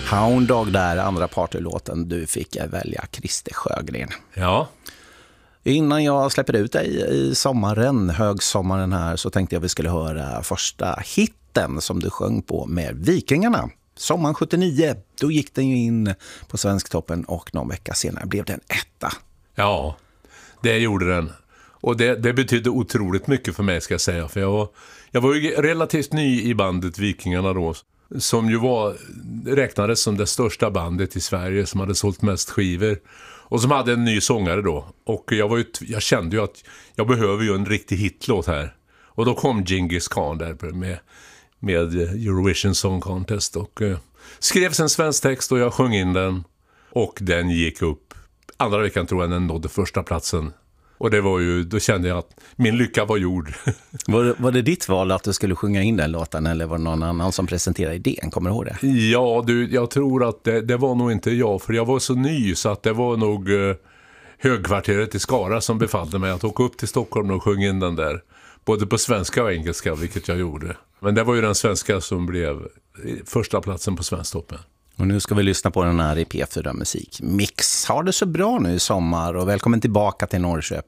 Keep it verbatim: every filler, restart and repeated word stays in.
Hound Dog där, andra partylåten. Du fick välja Christer Sjögren. Ja. Innan jag släpper ut dig i sommaren, högsommaren här, så tänkte jag vi skulle höra första hitten som du sjöng på med Vikingarna. Sommaren sjuttionio, då gick den ju in på Svensktoppen och någon vecka senare blev den etta. Ja, det gjorde den. Och det, det betydde otroligt mycket för mig, ska jag säga. För jag var, jag var ju relativt ny i bandet Vikingarna då, som ju var, räknades som det största bandet i Sverige, som hade sålt mest skivor. Och som hade en ny sångare då. Och jag, var ju, jag kände ju att jag behöver ju en riktig hitlåt här. Och då kom Genghis Khan där med, med Eurovision Song Contest. Och eh, skrevs en svensk text och jag sjöng in den. Och den gick upp. Andra veckan tror jag den nådde första platsen. Och det var ju, då kände jag att min lycka var gjord. Var det, var det ditt val att du skulle sjunga in den låten, eller var det någon annan som presenterade idén? Kommer du ihåg det? Ja, du, jag tror att det, det var nog inte jag, för jag var så ny så att det var nog eh, högkvarteret i Skara som befallde mig att åka upp till Stockholm och sjunga in den där. Både på svenska och engelska, vilket jag gjorde. Men det var ju den svenska som blev första platsen på Svensktoppen. Och nu ska vi lyssna på den här i P fyra Musik Mix. Ha det så bra nu i sommar och välkommen tillbaka till Norrköping.